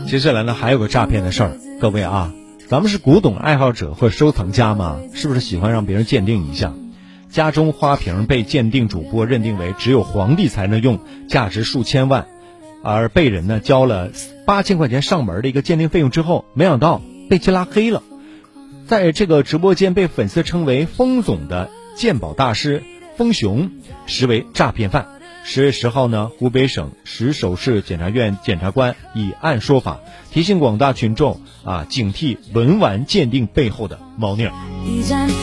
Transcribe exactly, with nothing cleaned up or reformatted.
接下来呢，还有个诈骗的事儿，各位啊，咱们是古董爱好者或收藏家吗？是不是喜欢让别人鉴定一下？家中花瓶被鉴定主播认定为只有皇帝才能用，价值数千万，而被人呢交了八千块钱上门的一个鉴定费用之后，没想到被其拉黑了。在这个直播间被粉丝称为封总的鉴宝大师封雄，实为诈骗犯。十月十号呢，湖北省石首市检察院检察官以案说法，提醒广大群众啊，警惕文玩鉴定背后的猫腻儿。